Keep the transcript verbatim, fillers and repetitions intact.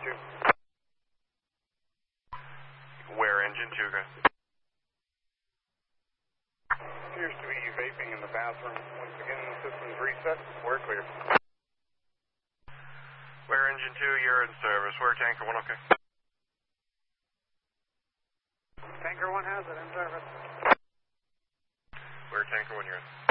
two. Where engine two, guys? Appears to be vaping in the bathroom. Once again, the system's reset. We're clear. Where engine two, you're in service. Where tanker one, okay? Tanker one has it in service. Where tanker one, you're in.